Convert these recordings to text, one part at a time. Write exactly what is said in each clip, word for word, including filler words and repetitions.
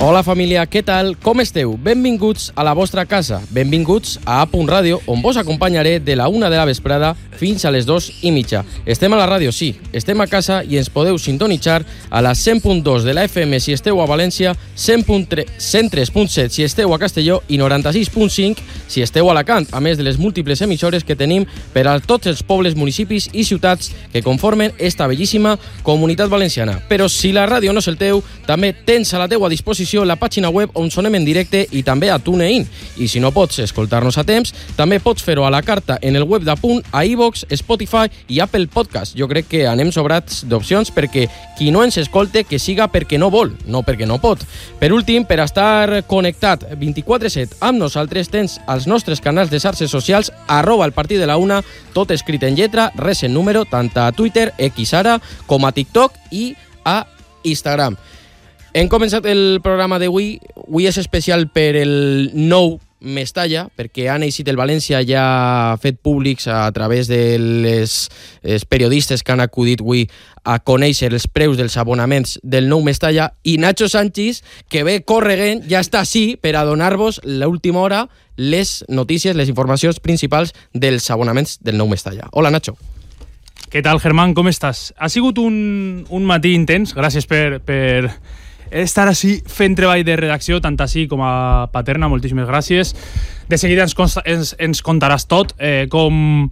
Hola família, què tal? Com esteu? Benvinguts a la vostra casa. Benvinguts a A Punt Ràdio, on vos acompanyaré de la una de la vesprada fins a les dos i mitja. Estem a la ràdio, sí, estem a casa i ens podeu sintonitzar a la cent punt dos de la F M si esteu a València, cent tres punt set si esteu a Castelló i noranta-sis punt cinc si esteu a Alacant, a més de les múltiples emissores que tenim per a tots els pobles, municipis i ciutats que conformen esta bellíssima comunitat valenciana. Però si la ràdio no és el teu, també tens a la teua disposició la pàgina web on sonem en directe i també a TuneIn. I si no pots escoltar-nos a temps, també pots fer-ho a la carta en el web d'Apunt, a iVox, Spotify i Apple Podcast. Jo crec que anem sobrats d'opcions perquè qui no ens escolte que siga perquè no vol, no perquè no pot. Per últim, per estar connectat vint-i-quatre set amb nosaltres, tens als nostres canals de xarxes socials arroba el partit de la una, tot escrit en lletra, res en número, tant a Twitter, X ara, com a TikTok i a Instagram. Hem començat el programa d'avui. Avui és especial per el nou Mestalla, perquè han eixit el València ja ha fet públics a través de les, les periodistes que han acudit avui a conèixer els preus dels abonaments del nou Mestalla, i Nacho Sánchez, que ve corregent, ja està així per a donar-vos l'última hora les notícies, les informacions principals dels abonaments del nou Mestalla. Hola, Nacho. Què tal, Germán? Com estàs? Ha sigut un, un matí intens. Gràcies per... per... estar així fent treball de redacció, tant així com a Paterna, moltíssimes gràcies. De seguida ens, consta, ens, ens contaràs tot, eh, com,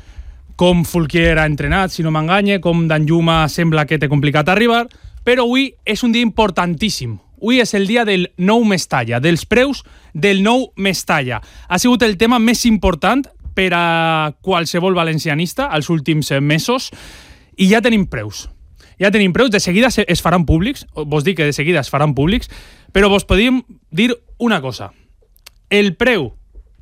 com Fulquier ha entrenat, si no m'enganye, com Danjuma sembla que té complicat arribar, però avui és un dia importantíssim. Avui és el dia del nou Mestalla, dels preus del nou Mestalla. Ha sigut el tema més important per a qualsevol valencianista als últims mesos, i ja tenim preus. Ja tenim preus, de seguida es faran públics, vos dic que de seguida es faran públics, però vos podíem dir una cosa. El preu,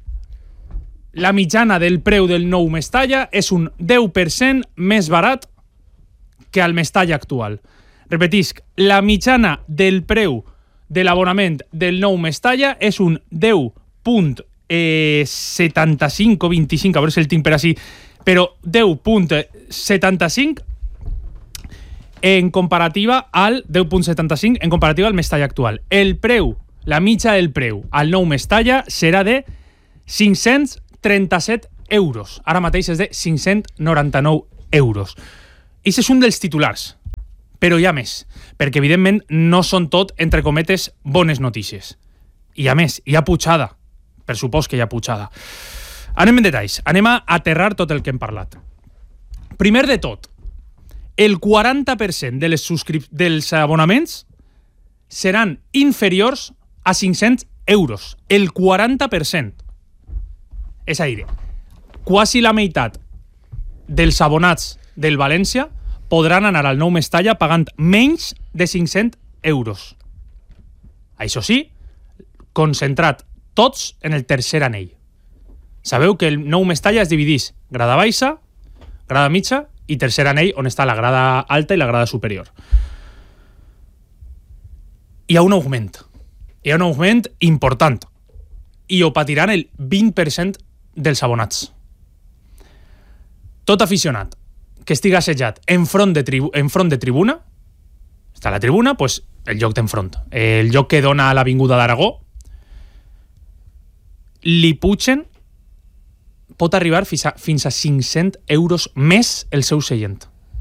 la mitjana del preu del nou Mestalla és un deu per cent més barat que el Mestalla actual. Repetisc, la mitjana del preu de l'abonament del nou Mestalla és un deu coma setanta-cinc o vint-i-cinc, a veure si el tinc per així, però deu coma setanta-cinc en comparativa al deu coma setanta-cinc en comparativa al Mestalla actual. El preu, la mitja del preu al nou Mestalla serà de cinc-cents trenta-set euros. Ara mateix és de cinc-cents noranta-nou euros. I és un dels titulars, però hi ha més, perquè evidentment no són tot, entre cometes, bones notícies. I a més, hi ha pujada. Per supòs que hi ha pujada. Anem en detalls. Anem a aterrar tot el que hem parlat. Primer de tot, el quaranta per cent de les subscrip- dels abonaments seran inferiors a cinc-cents euros. El quaranta per cent. És a dir, quasi la meitat dels abonats del València podran anar al nou Mestalla pagant menys de cinc-cents euros. Això sí, concentrat tots en el tercer anell. Sabeu que el nou Mestalla es dividís grada baixa, grada mitja i tercer anell, on està la grada alta i la grada superior. Hi ha un augment. Hi ha un augment important. I ho patiran el vint per cent dels abonats. Tot aficionat que estigui assetjat enfront de, tribu- enfront de tribuna, està a la tribuna, pues, el lloc d'enfront. El lloc que dona a l'Avinguda d'Aragó, li pugen, pot arribar fins a, fins a cinc-cents euros més el seu seient.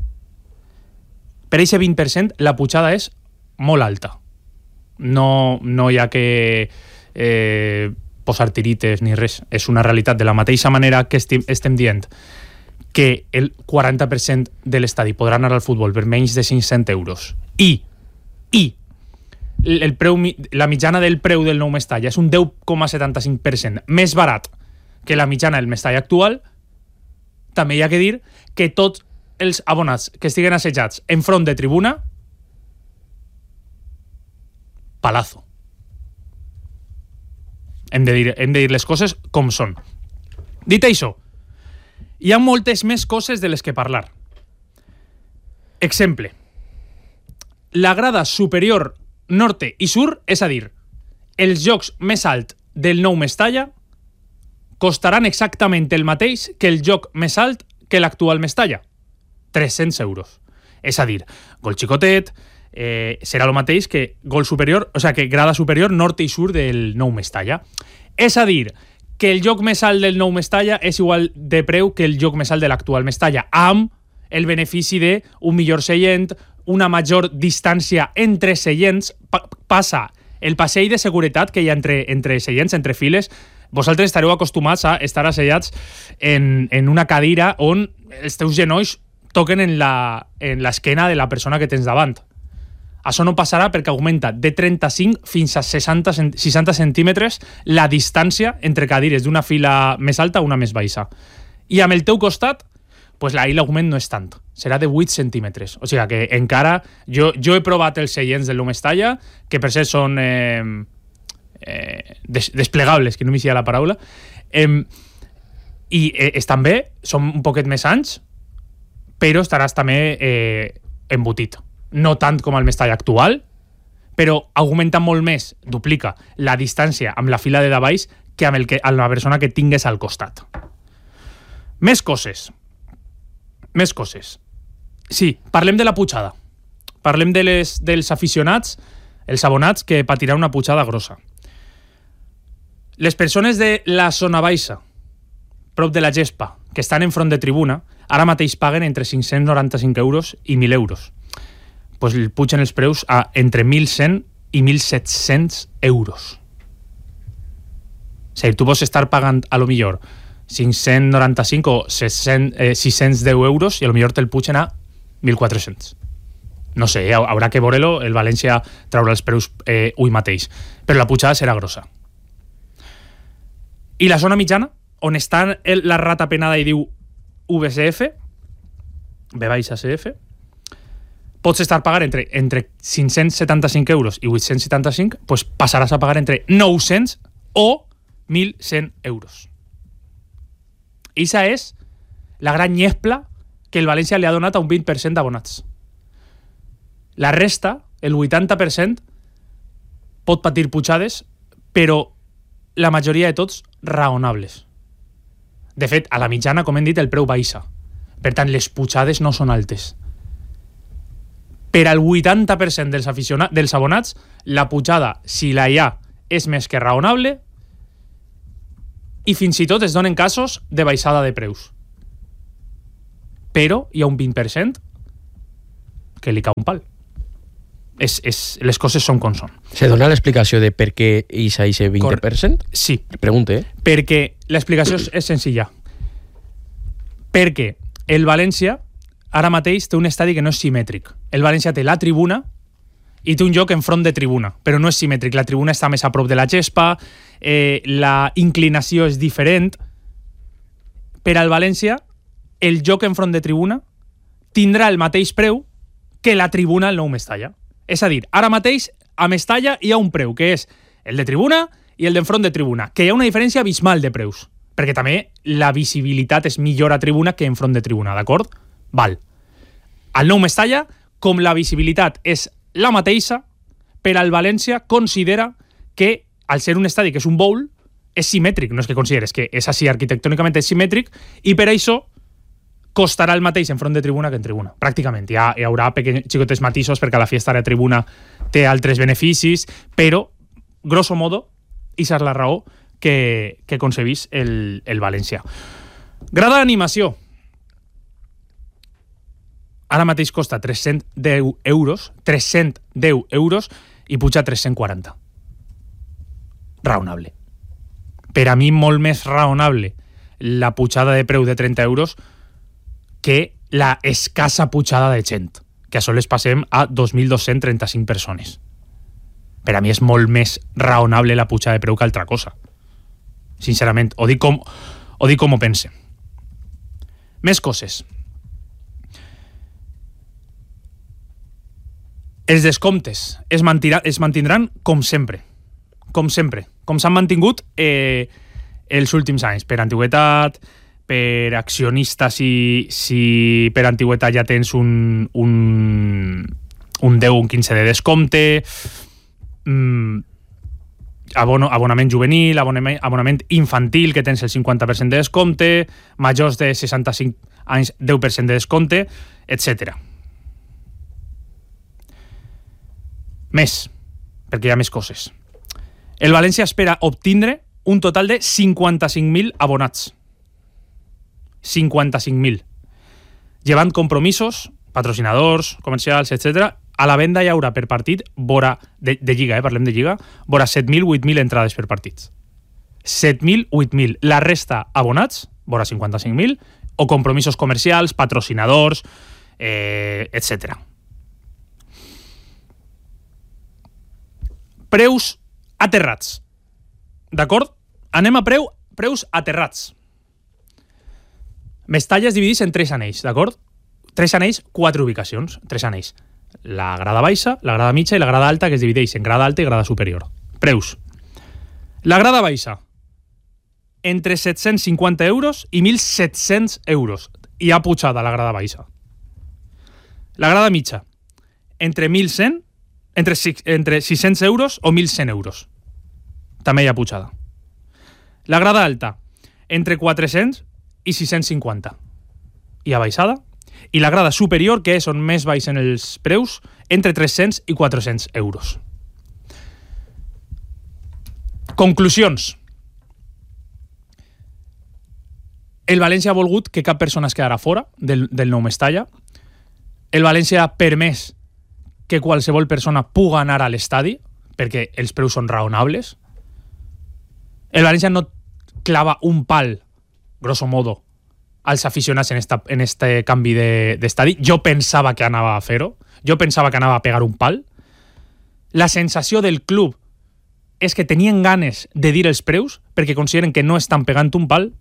Per aquest vint per cent la pujada és molt alta. No, no hi ha que eh, posar tirites ni res. És una realitat. De la mateixa manera que estem, estem dient que el quaranta per cent de l'estadi podrà anar al futbol per menys de cinc-cents euros i, i el preu, la mitjana del preu del nou Mestalla és un deu coma setanta-cinc per cent més barat que la mitjana del Mestalla actual, també hi ha que dir que tots els abonats que estiguen assetjats enfront de tribuna, palazo. Hem de dir, hem de dir les coses com són. Dit això, hi ha moltes més coses de les que parlar. Exemple. La grada superior norte i sur, és a dir, els llocs més alts del nou Mestalla, costaran exactament el mateix que el lloc més alt que l'actual Mestalla. tres-cents euros. És a dir, gol xicotet, eh, serà el mateix que gol superior, o sigui, que grada superior nord i sud del Nou Mestalla. És a dir, que el lloc més alt del Nou Mestalla és igual de preu que el lloc més alt de l'actual Mestalla, amb el benefici d'un millor seient, una major distància entre seients, pa passa el passeig de seguretat que hi ha entre, entre seients, entre files. Vosaltres estareu acostumats a estar asseiats en, en una cadira on els teus genolls toquen en l'esquena de la persona que tens davant. Això no passarà perquè augmenta de trenta-cinc fins a seixanta, seixanta centímetres la distància entre cadires d'una fila més alta a una més baixa. I amb el teu costat, pues ahí l'augment no és tant. Serà de vuit centímetres. O sigui que encara... Jo, jo he provat els seients del Nou Mestalla, que per cert són eh, eh, des, desplegables, que no m'hi sia la paraula, eh, i eh, estan bé, són un poquet més anys, però estaràs també eh, embotit. No tant com el Mestalla actual, però augmenta molt més, duplica la distància amb la fila de davall que amb, el que, amb la persona que tingues al costat. Més coses. Més coses. Sí, parlem de la pujada. Parlem de les, dels aficionats, els abonats, que patiran una pujada grossa. Les persones de la zona baixa, prop de la gespa, que estan en front de tribuna, ara mateix paguen entre cinc-cents noranta-cinc euros i mil euros. Pues pugen els preus a entre mil cent i mil set-cents euros. O sigui, tu pots estar pagant, a lo millor, cinc-cents noranta-cinc o sis-cents deu euros i a lo millor te'l pugen a mil quatre-cents. No sé, eh? Haurà que veure-lo, el València traurà els preus eh, avui mateix, però la pujada serà grossa. I la zona mitjana, on està el, la rata penada i diu V C F, V baixa C F, pots estar pagant entre, entre cinc-cents setanta-cinc euros i vuit-cents setanta-cinc, pues passaràs a pagar entre nou-cents o mil cent euros. Esa és la gran nyespla que el València li ha donat a un vint per cent d'abonats. La resta, el vuitanta per cent, pot patir pujades, però la majoria de tots raonables. De fet, a la mitjana, com hem dit, el preu baixa. Per tant, les pujades no són altes. Per al vuitanta per cent dels, dels abonats, la pujada, si la hi ha, és més que raonable, i fins i tot es donen casos de baixada de preus. Però hi ha un vint per cent que li cau un pal. És, és, les coses són com són. Se dona l'explicació de per què hi ha aquest vint per cent? Sí. Pregunte. Eh? Perquè l'explicació és senzilla. Perquè el València ara mateix té un estadi que no és simètric. El València té la tribuna i té un lloc enfront de tribuna, però no és simètric. La tribuna està més a prop de la gespa, eh, la inclinació és diferent. Per al València, el lloc enfront de tribuna tindrà el mateix preu que la tribuna al Nou Mestalla. És a dir, ara mateix a Mestalla hi ha un preu, que és el de tribuna i el d'enfront de tribuna, que hi ha una diferència abismal de preus, perquè també la visibilitat és millor a tribuna que enfront de tribuna, d'acord? Val. Al Nou Mestalla, com la visibilitat és la mateixa, per al València considera que, al ser un estadi que és un bowl, és simètric, no és que consideres que és així arquitectònicament és simètric, i per això costarà el mateix enfront de tribuna que en tribuna, pràcticament. Hi, ha, hi haurà pequeños, xicotes matisos perquè la fiesta de tribuna té altres beneficis, però, grosso modo, aquesta és la raó que, que concebís el, el València. Grada d'animació. Ara mateix costa tres-cents deu euros, tres-cents deu euros i puja a tres-cents quaranta. Raonable. Per a mi, molt més raonable la pujada de preu de trenta euros que la escassa pujada de gent, que a sols passem a dos mil dos-cents trenta-cinc persones. Per a mi és molt més raonable la pujada de preu que altra cosa. Sincerament, ho dic com, ho dic com ho pense. Més coses. Els descomptes es, mantira, es mantindran com sempre. Com sempre. Com s'han mantingut eh, els últims anys. Per antiguitat, per accionista, si, si per antiguitat ja tens un, un, un deu o un quinze de descompte, mm, abono, abonament juvenil, abonament, abonament infantil, que tens el cinquanta per cent de descompte, majors de seixanta-cinc anys, deu per cent de descompte, etcètera. Més, perquè hi ha més coses. El València espera obtindre un total de cinquanta-cinc mil abonats. cinquanta-cinc mil. Llevant compromisos, patrocinadors, comercials, etcètera. A la venda hi haurà per partit, vora, de, de Lliga, eh, parlem de Lliga, vora set mil, vuit mil entrades per partits. set mil, vuit mil. La resta abonats, vora cinquanta-cinc mil, o compromisos comercials, patrocinadors, eh, etcètera. Preus aterrats. D'acord? Anem a preu, preus aterrats. Mestalla es divideix en tres anells, d'acord? Tres anells, quatre ubicacions. Tres anells. La grada baixa, la grada mitja i la grada alta, que es divideix en grada alta i grada superior. Preus. La grada baixa, entre set-cents cinquanta euros i mil set-cents euros. Hi ha pujada la grada baixa. La grada mitja, entre mil cent, entre, entre sis-cents euros o mil cent euros. També hi ha pujada. La grada alta, entre quatre-cents i sis-cents cinquanta. Hi ha baixada. I la grada superior, que és on més baixen els preus, entre tres-cents i quatre-cents euros. Conclusions. El València ha volgut que cap persona es quedarà fora del, del nou Mestalla. El València ha permès que qualsevol persona pugui anar a l'estadi, perquè els preus són raonables. El València no clava un pal, grosso modo, als aficionats en, esta, en este canvi d'estadi. De, jo pensava que anava a fer-ho. Jo pensava que anava a pegar un pal. La sensació del club és que tenien ganes de dir els preus perquè consideren que no estan pegant un pal.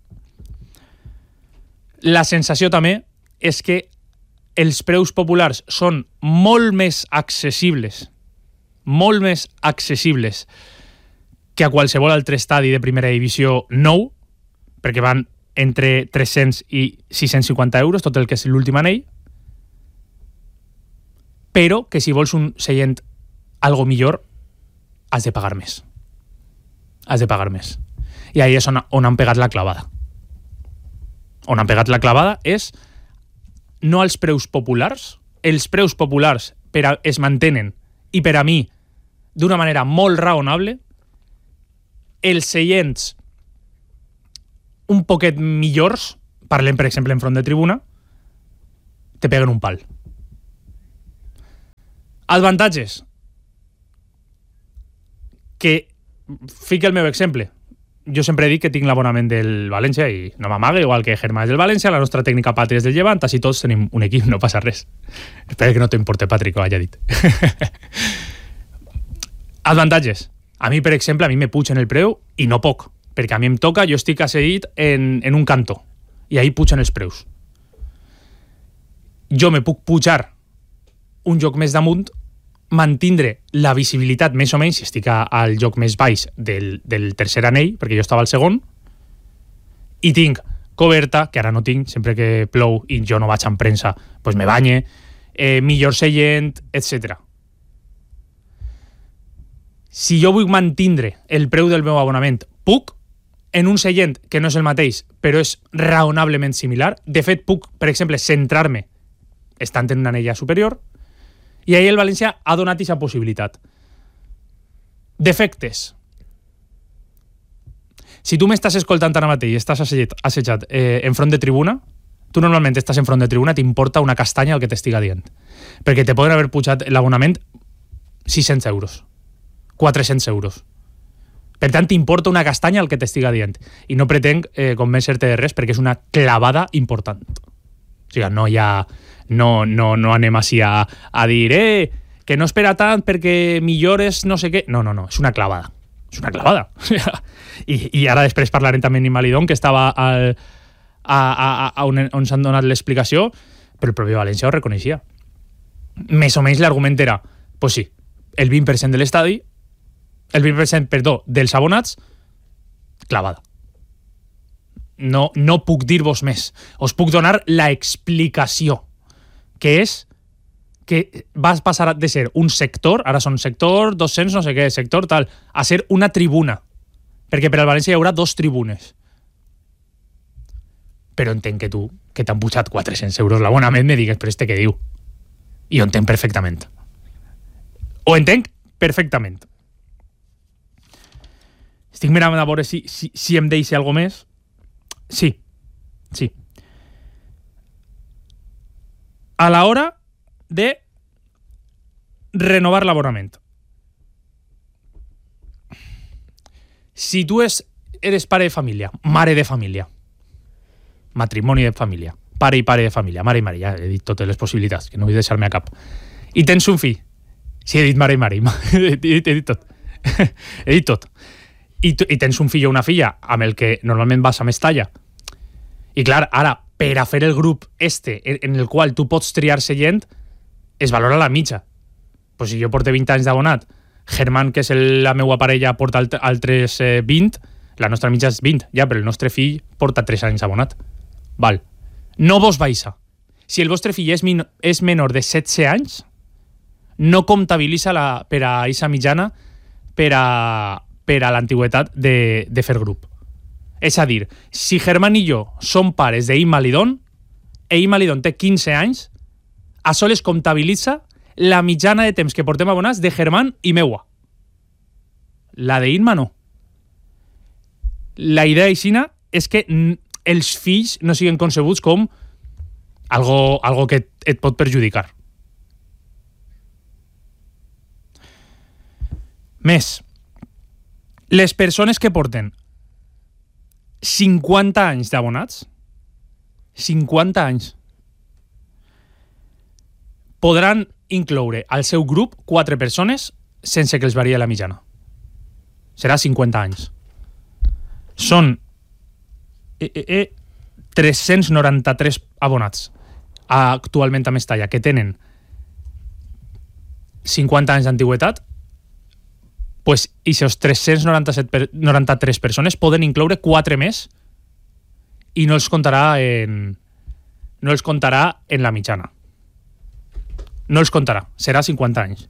La sensació també és que els preus populars són molt més accessibles, molt més accessibles que a qualsevol altre estadi de primera divisió nou, perquè van entre tres-cents i sis-cents cinquanta euros, tot el que és l'últim anell, però que si vols un seient algo millor, has de pagar més. Has de pagar més. I ahí és on, on han pegat la clavada. On han pegat la clavada és no als preus populars. Els preus populars per a, es mantenen, i per a mi, d'una manera molt raonable. Els seients un poquet millors, parlem per exemple en front de tribuna, te peguen un pal. Avantatges. Que fica el meu exemple. Jo sempre dic que tinc l'abonament del València i no m'amague, igual que Germà és del València, la nostra tècnica pàtria és del Llevant, així tots tenim un equip, no passa res. Espero que no t'importe, Patrick, ho hagi dit. Avantatges. A mi, per exemple, a mi me pugen el preu i no poc, perquè a mi em toca, jo estic assegut en, en un cantó i ahí pugen els preus. Jo me puc pujar un lloc més damunt, mantindre la visibilitat més o menys, si estic al lloc més baix del, del tercer anell, perquè jo estava al segon, i tinc coberta, que ara no tinc, sempre que plou i jo no vaig en premsa, pues me banye, eh, millor seient, etcètera. Si jo vull mantindre el preu del meu abonament, puc, en un seient que no és el mateix, però és raonablement similar. De fet, puc, per exemple, centrar-me estant en una anella superior, i ahir el València ha donat aquesta possibilitat. Defectes. Si tu m'estàs escoltant ara mateix i estàs assejat, assejat eh, en front de tribuna, tu normalment estàs en front de tribuna, t'importa una castanya el que t'estiga dient. Perquè te poden haver pujat l'abonament sis-cents euros, quatre-cents euros. Per tant, t'importa una castanya el que t'estiga dient. I no pretenc eh, convèncer-te de res perquè és una clavada important. O sigui, no hi ha... No, no, no anem així a, a dir eh, que no espera tant perquè millores no sé què. No, no, no, és una clavada. És una clavada. I, i ara després parlarem també amb Malidón, que estava al, a, a, a on, on s'han donat l'explicació, però el propi València ho reconeixia. Més o menys l'argument era, pues sí, el vint per cent de l'estadi, el vint per cent, perdó, dels abonats, clavada. No, no puc dir-vos més. Us puc donar la explicació, que és que vas passar de ser un sector, ara són sector dos-cents no sé què, sector tal, a ser una tribuna. Perquè per al València hi haurà dos tribunes. Però entenc que tu, que t'han pujat quatre-cents euros l'abonament, me digues, però este què diu? I ho entenc perfectament. Ho entenc perfectament. Estic mirant a veure si, si, si em deixa alguna més. Sí, sí. A l'hora de renovar l'abonament. Si tu és, eres pare de família, mare de família, matrimoni de família, pare i pare de família, mare i mare, ja he dit totes les possibilitats, que no vull deixar-me a cap, i tens un fill, sí, he dit mare i mare, he dit, he dit tot, he dit tot, I, i tens un fill o una filla amb el que normalment vas a Mestalla, i clar, ara, per a fer el grup este, en el qual tu pots triar seient, es valora la mitja. Pues si jo porto vint anys d'abonat, Germán, que és el, la meva parella, porta alt, altres eh, vint, la nostra mitja és vint, ja, però el nostre fill porta tres anys abonat. Val. No vos baixa. Si el vostre fill és, min, és menor de setze anys, no comptabilitza la, per a eixa mitjana per a, per a l'antigüetat de, de fer grup. És a dir, si Germán i jo som pares d'Ima Lidón, e Ima Lidón té quinze anys, això les comptabilitza la mitjana de temps que portem abonats de Germán i meua. La de Inma no. La idea aixina és que els fills no siguin concebuts com algo, algo que et, et pot perjudicar. Més, les persones que porten cinquanta anys d'abonats, cinquanta anys, podran incloure al seu grup quatre persones sense que els varie la mitjana. Serà cinquanta anys. Són eh, eh, eh, tres-cents noranta-tres abonats actualment a Mestalla que tenen cinquanta anys d'antigüetat, pues, i aquests tres-cents noranta-tres persones poden incloure quatre més i no els comptarà en, no els comptarà en la mitjana. No els comptarà, serà cinquanta anys.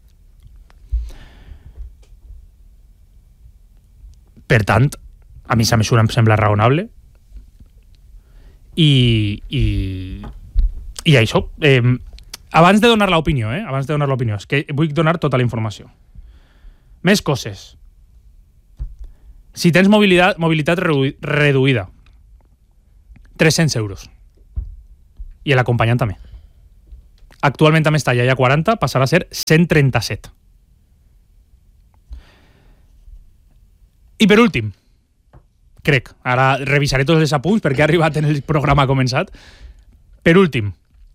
Per tant, a mi aquesta mesura em sembla raonable i i, i això. Eh, abans de donar l'opinió, eh? abans de donar l'opinió, és que vull donar tota la informació. Més coses. Si tens mobilitat, mobilitat redu reduïda, tres-cents euros. I l'acompanyant també. Actualment a Mestalla hi ha quaranta, passarà a ser cent trenta-set. I per últim, crec, ara revisaré tots els apunts perquè ha arribat en el programa començat. Per últim,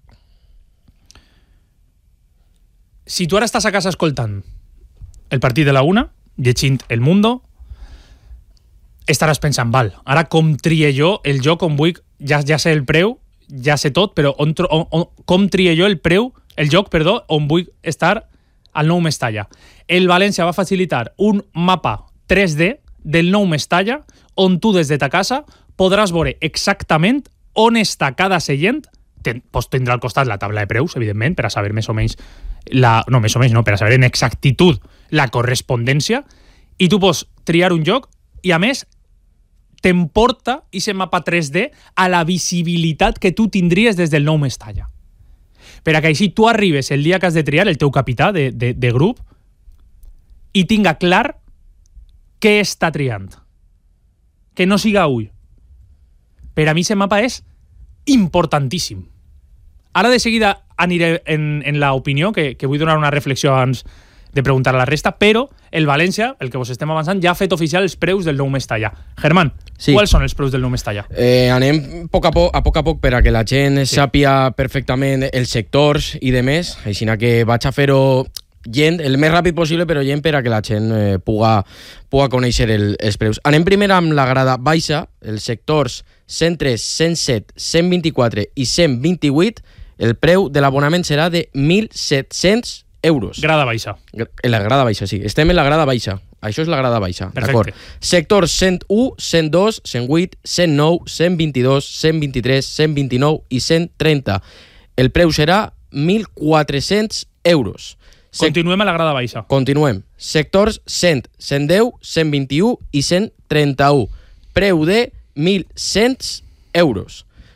si tu ara estàs a casa escoltant el partit de la una, llegint El Mundo, estaràs pensant, val, ara com trie jo el joc on vull, ja, ja sé el preu, ja sé tot, però on, on, on, com trie jo el preu, el joc, perdó, on vull estar al nou Mestalla. El València va facilitar un mapa tres D del nou Mestalla on tu des de ta casa podràs veure exactament on està cada seient. Ten, pots tindre al costat la taula de preus, evidentment, per a saber més o menys la, no, més o menys no, per a saber en exactitud la correspondència, i tu pots triar un joc i a més t'emporta aquest mapa tres D a la visibilitat que tu tindries des del nou Mestalla. Per a que així tu arribes el dia que has de triar el teu capità de, de, de grup i tinga clar què està triant. Que no siga ull. Per a mi aquest mapa és importantíssim. Ara de seguida aniré en, en l'opinió, que, que vull donar una reflexió abans de preguntar a la resta, però el València, el que vos estem avançant, ja ha fet oficial els preus del nou Mestalla. Germán, sí. Quals són els preus del nou Mestalla? Eh, anem a poc a poc, a poc a poc per a que la gent sí. sàpia perfectament els sectors i de més, així que vaig a fer-ho gent, el més ràpid possible, però gent per a que la gent eh, puga, puga conèixer el, els preus. Anem primer amb la grada baixa, els sectors cent tres, cent set, cent vint-i-quatre i cent vint-i-vuit, el preu de l'abonament serà de mil set-cents euros. Grada baixa. En la grada baixa, sí. Estem en la grada baixa. Això és la grada baixa. Perfecte. Sectors cent u, cent dos, cent vuit, cent nou, cent vint-i-dos, cent vint-i-tres, cent vint-i-nou i cent trenta. El preu serà mil quatre-cents euros. Sec... Continuem a la grada baixa. Continuem. Sectors cent, cent deu, cent vint-i-u i cent trenta-u. Preu de mil cent euros.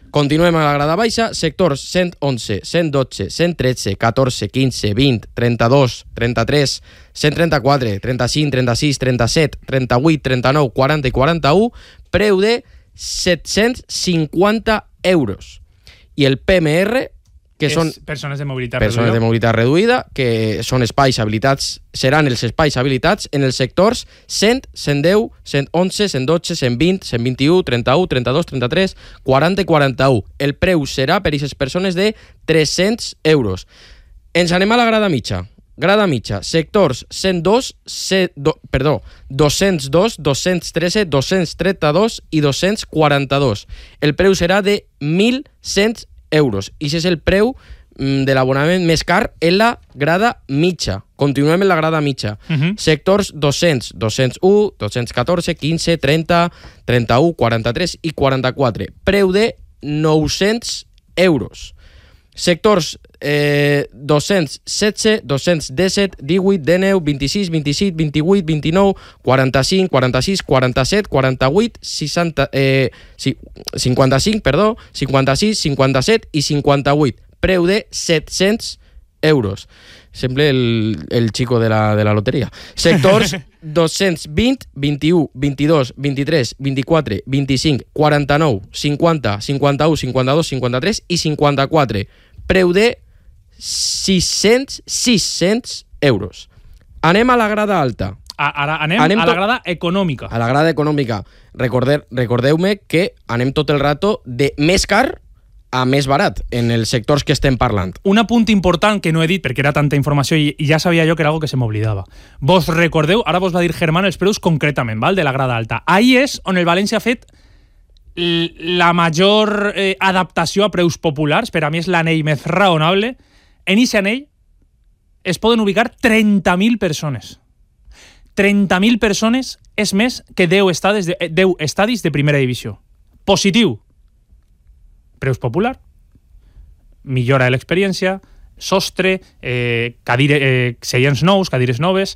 Continuem a la grada baixa, sectors cent onze, cent dotze, cent tretze, catorze, quinze, vint, trenta-dos, trenta-tres, cent trenta-quatre, trenta-cinc, trenta-sis, trenta-set, trenta-vuit, trenta-nou, quaranta i quaranta-u, preu de set-cents cinquanta euros. I el P M R, que és són persones de mobilitat persones reduïda. de mobilitat reduïda, que són espais habilitats, seran els espais habilitats en els sectors cent, cent deu, cent onze, cent dotze, cent vint, cent vint-i-u, trenta-u, trenta-dos, trenta-tres, quaranta i quaranta-u. El preu serà per a aquestes persones de tres-cents euros. Ens anem a la grada mitja. Grada mitja, sectors cent dos, cent, do, perdó, dos-cents dos, dos-cents tretze, dos-cents trenta-dos i dos-cents quaranta-dos. El preu serà de mil cent euros. I aquest és el preu de l'abonament més car en la grada mitja. Continuem en la grada mitja. Uh-huh. Sectors dos-cents, dos-cents u, dos-cents catorze, quinze, trenta, trenta-u, quaranta-tres i quaranta-quatre. Preu de nou-cents euros. Sectors eh, dos-cents setze, dos-cents disset, divuit, dinou, vint-i-sis, vint-i-set, vint-i-vuit, vint-i-nou, quaranta-cinc, quaranta-sis, quaranta-set, quaranta-vuit, seixanta, eh, cinquanta-cinc, perdó, cinquanta-sis, cinquanta-set i cinquanta-vuit. Preu de set-cents euros. Sembla el, el xico de la, de la loteria. Sectors dos-cents vint, vint-i-u, vint-i-dos, vint-i-tres, vint-i-quatre, vint-i-cinc, quaranta-nou, cinquanta, cinquanta-u, cinquanta-dos, cinquanta-tres i cinquanta-quatre. Preu de sis-cents, sis-cents euros. Anem a la grada alta. A, ara anem, anem a la grada econòmica. A la grada econòmica. Recordeu, recordeu-me que anem tot el rato de més car a més barat en els sectors que estem parlant. Un apunt important que no he dit perquè era tanta informació i, i ja sabia jo que era algo que se m'oblidava. Vos recordeu, ara vos va dir Germán els preus concretament, val, de la grada alta. Ahí és on el València ha fet la major eh, adaptació a preus populars. Per a mi és l'anell més raonable. En aquest anell es poden ubicar trenta mil persones. trenta mil persones és més que deu estadis de, deu estadis de primera divisió. Positiu. Preus popular, millora de l'experiència, sostre, eh, cadire, eh, seients nous, cadires noves.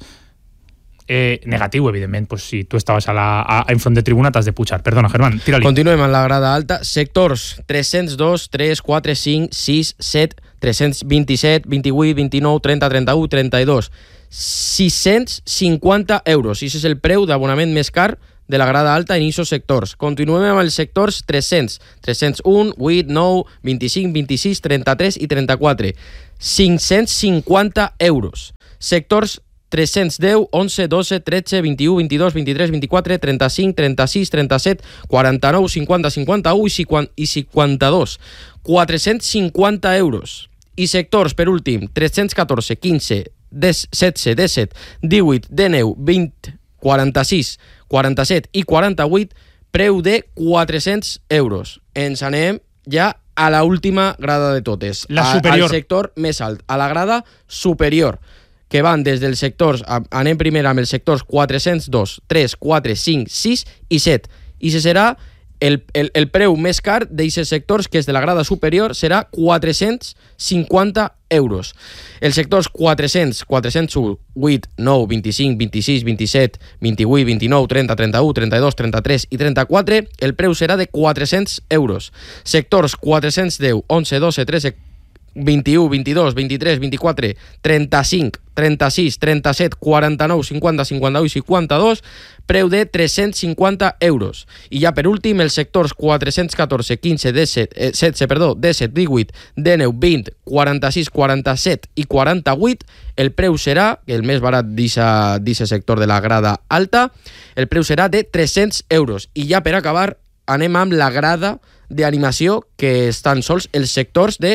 Eh, negatiu, evidentment, pues, si tu estaves a la, a, enfront de tribuna t'has de pujar. Perdona, Germán, tira-li. Continuem en la grada alta. Sectors tres-cents dos, tres, quatre, cinc, sis, set, tres-cents vint-i-set, vint-i-vuit, vint-i-nou, trenta, trenta-u, trenta-dos. sis-cents cinquanta euros. I aquest és el preu d'abonament més car de la grada alta en aquests sectors. Continuem amb els sectors tres-cents, tres-cents u, vuit, nou, vint-i-cinc, vint-i-sis, trenta-tres i trenta-quatre. cinc-cents cinquanta euros. Sectors tres-cents deu, onze, dotze, tretze, vint-i-u, vint-i-dos, vint-i-tres, vint-i-quatre, trenta-cinc, trenta-sis, trenta-set, quaranta-nou, cinquanta, cinquanta-u i cinquanta-dos. quatre-cents cinquanta euros. I sectors, per últim, tres-cents catorze, quinze, setze, disset, divuit, dinou, vint, quaranta-sis, quaranta-set i quaranta-vuit, preu de quatre-cents euros. Ens anem ja a la última grada de totes. La superior. Al sector més alt, a la grada superior, que van des dels sectors, anem primer amb els sectors quatre-cents dos, tres, quatre, cinc, sis i set. I se serà el, el, el preu més car d'aquests sectors, que és de la grada superior, serà quatre-cents cinquanta euros. Els sectors quatre-cents, quatre-cents u, vuit, nou, vint-i-cinc, vint-i-sis, vint-i-set, vint-i-vuit, vint-i-nou, trenta, trenta-u, trenta-dos, trenta-tres i trenta-quatre, el preu serà de quatre-cents euros. Sectors quatre-cents deu, onze, dotze, tretze, vint-i-u, vint-i-dos, vint-i-tres, vint-i-quatre, trenta-cinc, trenta-sis, trenta-set, quaranta-nou, cinquanta, cinquanta-u i cinquanta-dos, preu de tres-cents cinquanta euros. I ja per últim, els sectors quatre-cents catorze, quinze, disset, eh, setze, perdó, disset, divuit, dinou, vint, quaranta-sis, quaranta-set i quaranta-vuit, el preu serà, el més barat d'aquest sector de la grada alta, el preu serà de tres-cents euros. I ja per acabar, anem amb la grada d'animació, que estan sols els sectors de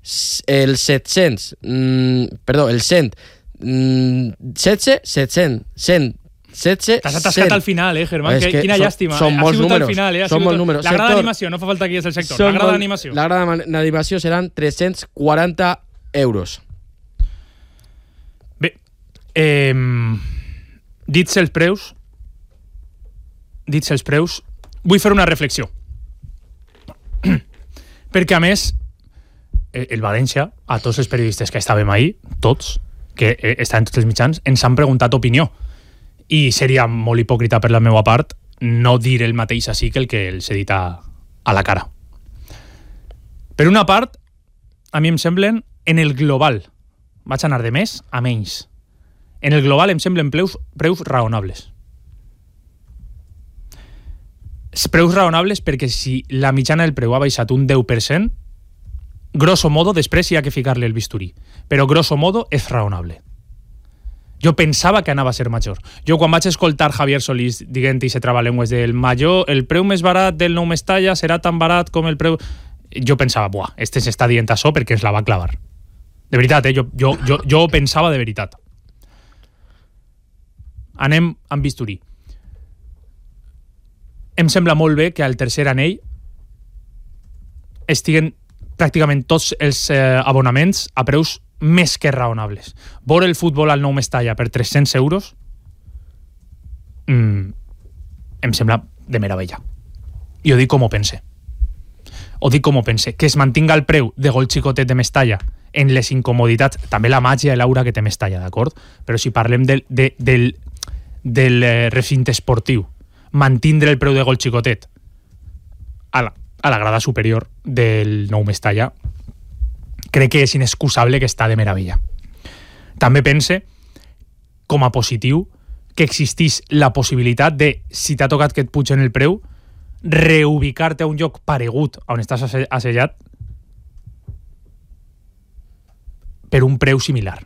el set-cents, mm, perdó, el cent, mm, setze, set-cents, cent, setze, t'has atascat al final, eh, Germán? Que, quina són, llàstima. Són molts números. Final, eh? Són molts números. La grada d'animació, no fa falta que hi és el sector. La grada d'animació. La grada d'animació seran tres-cents quaranta euros. Bé, eh, dits els preus, dits els preus, vull fer una reflexió. Perquè, a més, el València, a tots els periodistes que estàvem ahí, tots, que estaven tots els mitjans, ens han preguntat opinió. I seria molt hipòcrita per la meva part no dir el mateix així que el que els he dit a, a la cara. Per una part, a mi em semblen, en el global, vaig anar de més a menys. En el global em semblen preus, preus raonables. Preus raonables perquè si la mitjana del preu ha baixat un deu per cent, grosso modo, després hi ha que ficar-li el bisturí. Però grosso modo és raonable. Jo pensava que anava a ser major. Jo quan vaig escoltar Javier Solís dient i se trabalengües del major, el preu més barat del nou Mestalla serà tan barat com el preu... Jo pensava, buah, este s'està dient això perquè ens la va clavar. De veritat, eh? Jo, jo, jo, jo ho pensava de veritat. Anem amb bisturí. Em sembla molt bé que al tercer anell estiguen pràcticament tots els eh, abonaments a preus més que raonables. Veure el futbol al Nou Mestalla per tres-cents euros mm, em sembla de meravella. I ho dic com ho pense. Ho dic com ho pense. Que es mantinga el preu de Gol Xicotet de Mestalla en les incomoditats, també la màgia i l'aura que té Mestalla, d'acord? Però si parlem del, de, del, del eh, recinte esportiu, mantindre el preu de Gol Xicotet a la, a la grada superior del Nou Mestalla, crec que és inexcusable que està de meravella. També pense, com a positiu, que existís la possibilitat de, si t'ha tocat que et pugen el preu, reubicar-te a un lloc paregut on estàs assellat per un preu similar.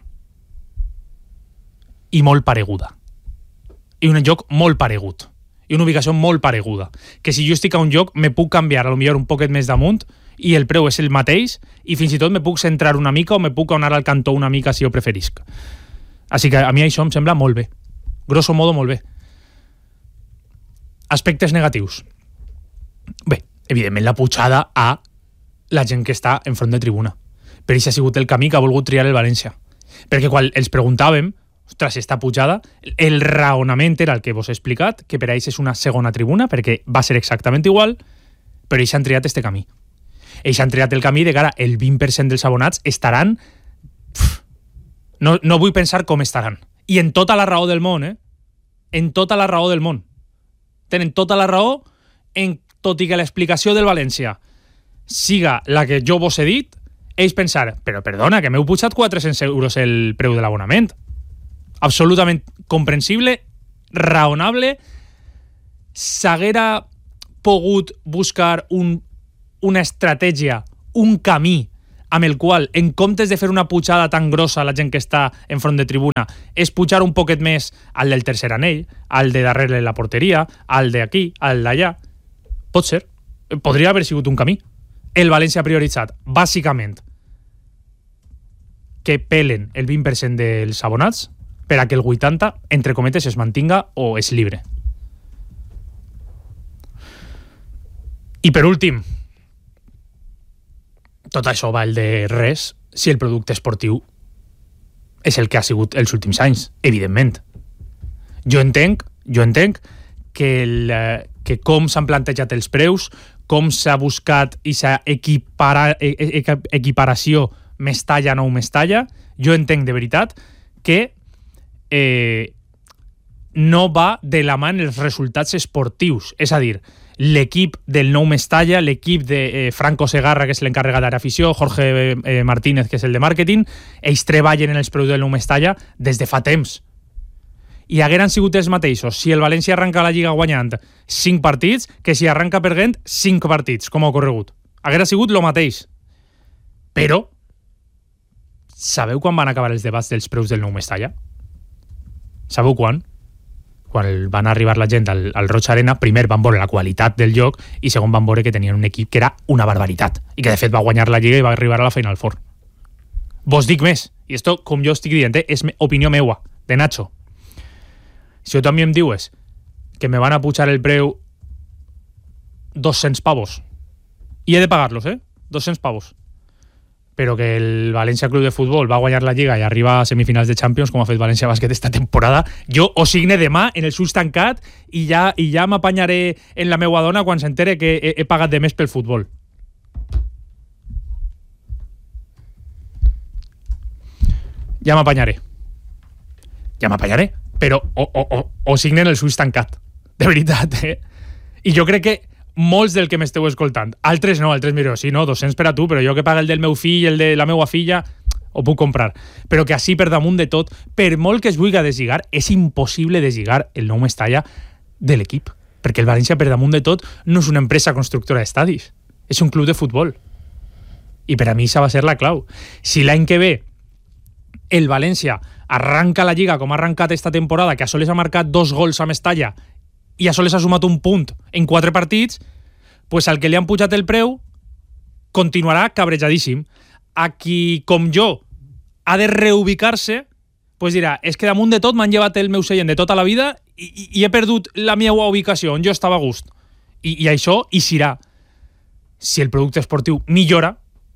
I molt pareguda. I un lloc molt paregut. I una ubicació molt pareguda. Que si jo estic a un lloc, me puc canviar a lo millor un poquet més damunt i el preu és el mateix i fins i tot me puc centrar una mica o me puc anar al cantó una mica si ho preferisc. Així que a mi això em sembla molt bé. Grosso modo, molt bé. Aspectes negatius. Bé, evidentment la pujada a la gent que està enfront de tribuna. Per això ha sigut el camí que ha volgut triar el València. Perquè quan els preguntàvem, ostres, esta pujada, el raonament era el que vos he explicat, que per a ells és una segona tribuna, perquè va ser exactament igual, però ells han triat este camí. Ells han triat el camí de cara el vint per cent dels abonats estaran... Uf, no, no vull pensar com estaran. I en tota la raó del món, eh? En tota la raó del món. Tenen tota la raó, en, tot i que l'explicació del València siga la que jo vos he dit, ells pensar, però perdona, que m'heu pujat quatre-cents euros el preu de l'abonament. Absolutament comprensible, raonable. S'haguera pogut buscar un, una estratègia, un camí amb el qual, en comptes de fer una pujada tan grossa a la gent que està enfront de tribuna, és pujar un poquet més al del tercer anell, al de darrere la porteria, al d'aquí, al d'allà. Pot ser. Podria haver sigut un camí. El València ha prioritzat, bàsicament, que pelen el vint per cent dels abonats per a que el vuitanta, entre cometes, es mantinga o és libre. I per últim, tot això va el de res si el producte esportiu és el que ha sigut els últims anys, evidentment. Jo entenc, jo entenc que, el, que com s'han plantejat els preus, com s'ha buscat i s'ha equipara, equiparació Mestalla, nou Mestalla, jo entenc de veritat que eh, no va de la mà en els resultats esportius. És a dir, l'equip del nou Mestalla, l'equip de eh, Franco Segarra, que és l'encarregat d'afició, Jorge eh, Martínez, que és el de màrqueting, ells treballen en els preus del nou Mestalla des de fa temps. I hagueren sigut els mateixos si el València arranca la Lliga guanyant cinc partits que si arranca perdent cinc partits, com ha ocorregut. Haguera sigut el mateix. Però sabeu quan van acabar els debats dels preus del nou Mestalla? Sabeu quan? Quan van arribar la gent al, al Roig Arena, primer van veure la qualitat del lloc i segon van veure que tenien un equip que era una barbaritat i que de fet va guanyar la Lliga i va arribar a la Final Four. Vos dic més, i esto, com jo estic dient, és opinió meua, de Nacho. Si tu a mi em dius que me van a pujar el preu dos-cents pavos i he de pagar-los, eh? dos-cents pavos. Però que el València Club de Futbol va guanyar la Lliga i arriba a semifinals de Champions, com ha fet València Bàsquet esta temporada, jo ho signe demà en el sus tancat i ja, i ja m'apanyaré en la meua dona quan s'entere que he, he pagat de més pel futbol. Ja m'apanyaré. Ja m'apanyaré. Però o, o, o, o signen el sus tancat. De veritat, eh? I jo crec que molts del que m'esteu escoltant. Altres no, altres mireu, sí, no, dos-cents per a tu, però jo que paga el del meu fill i el de la meva filla, ho puc comprar. Però que així, per damunt de tot, per molt que es vulgui deslligar, és impossible deslligar el nou Mestalla de l'equip. Perquè el València, per damunt de tot, no és una empresa constructora d'estadis. És un club de futbol. I per a mi això va ser la clau. Si l'any que ve el València arranca la Lliga com ha arrencat esta temporada, que a soles ha marcat dos gols a Mestalla i a soles ha sumat un punt en quatre partits, pues al que li han pujat el preu continuarà cabrejadíssim. A qui, com jo, ha de reubicar-se, pues dirà, és que damunt de tot m'han llevat el meu seient de tota la vida i, i, i he perdut la meva ubicació on jo estava a gust. I, i això hi serà. Si el producte esportiu millora,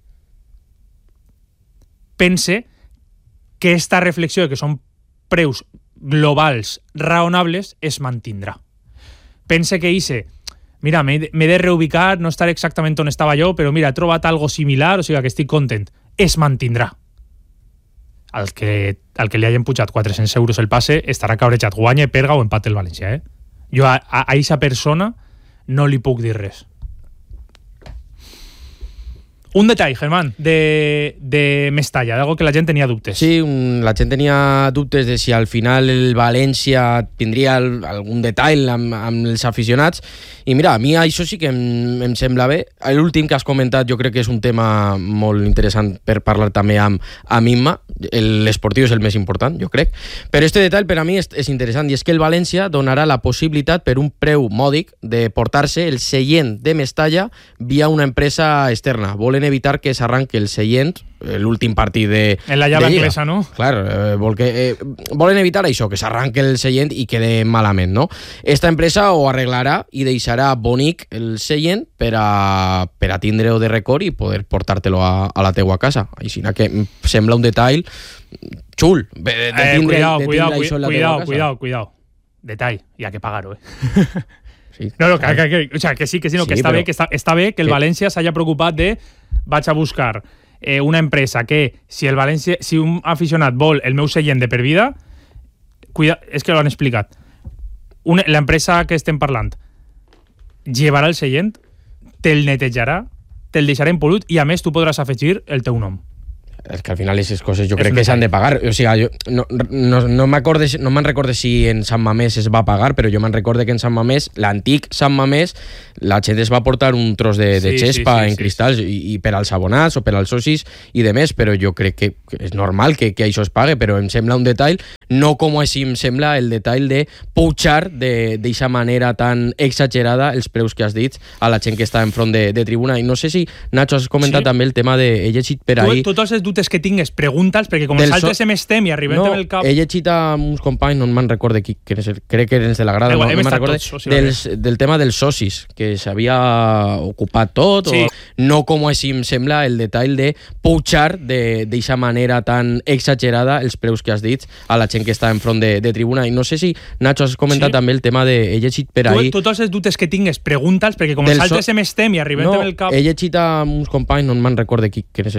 pense que esta reflexió de que són preus globals raonables es mantindrà. Pense que hice, mira, m'he de reubicar, no estar exactament on estava jo, però mira, he trobat algo similar, o sigui que estic content. Es mantindrà. Al que, al que li hagin pujat quatre-cents euros el passe estarà cabrejat, guanya, perga o empate el València. Eh? Jo a aquesta persona no li puc dir res. Un detall, Germán, de, de Mestalla, d'algo que la gent tenia dubtes. Sí, un, la gent tenia dubtes de si al final el València tindria el, algun detall amb, amb els aficionats, i mira, a mi això sí que em, em sembla bé. L'últim que has comentat jo crec que és un tema molt interessant per parlar també amb, amb Imma. L'esportiu és el més important, jo crec. Però este detall per a mi és, és interessant, i és que el València donarà la possibilitat per un preu mòdic de portar-se el seient de Mestalla via una empresa externa. Volen evitar que s'arranque el seient l'últim partit de en la llave anglesa, no? Clar, eh, vol que, eh, volen evitar això, que s'arranque el seient i quede malament, no? Esta empresa ho arreglarà i deixarà bonic el seient per a, per a tindre-ho de record i poder portar-te-lo a, a la teua casa. Així que sembla un detall xul de, de tindre, eh, cuidado, de tindre cuidado, això en la cuidado, teua casa. Cuidado, cuidado, detall, hi ha que pagar-ho, eh? Sí. No, no, que, que, que, o sea, que sí, que sí, no, que, sí, està però... bé, que està, està bé que el que... València s'hagi preocupat de vaig a buscar eh, una empresa que si el València, si un aficionat vol el meu seient de per vida, cuida, és que l'han explicat. Una, l'empresa que estem parlant llevarà el seient, te'l netejarà, te'l deixarà impolut i a més tu podràs afegir el teu nom. És que al final aquestes coses jo crec que s'han de pagar. O sigui, jo no, no, no me'n no recorde si en Sant Mamés es va pagar, però jo me'n recorde que en Sant Mamés, l'antic Sant Mamés, la gent es va portar un tros de, de sí, xespa sí, sí, en sí, cristalls sí. I, i per als abonats o per als socis i de més, però jo crec que és normal que, que això es pague, però em sembla un detall, no com així em sembla el detall de pujar d'aquesta manera tan exagerada els preus que has dit a la gent que està enfront de, de tribuna. I no sé si, Nacho, has comentat sí. també el tema de... He llegit per ahir... Tu, tots els dubtes que tingues, pregunta'ls, perquè com els altres so... estem i arribem no, amb el cap... he llegit amb uns companys, no me'n recorde qui, que crec que eren de la grada, igual, no, no me'n recorde, tots, dels, del tema dels socis, que s'havia ocupat tot, sí. o no com així em sembla el detall de pujar d'aquesta manera tan exagerada els preus que has dit a la gent que està enfront de, de tribuna. I no sé si, Nacho, has comentat sí. també el tema de... He llegit per ahir... Tu, tots els dubtes que tingues, pregunta'ls, perquè com els altres so... estem i arribem no, amb el cap... he llegit amb uns companys, no me'n recorde qui, que